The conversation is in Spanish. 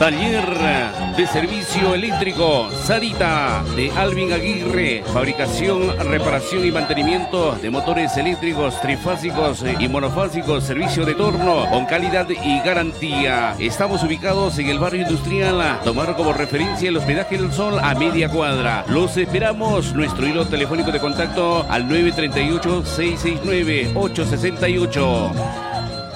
Taller de servicio eléctrico Sarita de Alvin Aguirre. Fabricación, reparación y mantenimiento de motores eléctricos trifásicos y monofásicos. Servicio de torno con calidad y garantía. Estamos ubicados en el barrio industrial. Tomar como referencia el hospedaje del Sol a media cuadra. Los esperamos. Nuestro hilo telefónico de contacto al 938-669-868.